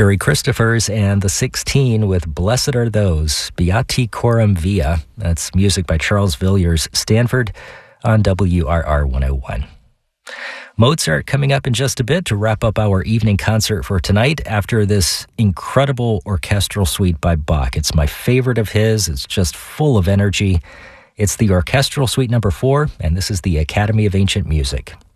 Harry Christophers and the 16 with Blessed Are Those, Beati Coram Via. That's music by Charles Villiers, Stanford, on WRR 101. Mozart coming up in just a bit to wrap up our evening concert for tonight after this incredible orchestral suite by Bach. It's my favorite of his. It's just full of energy. It's the Orchestral Suite number 4, and this is the Academy of Ancient Music.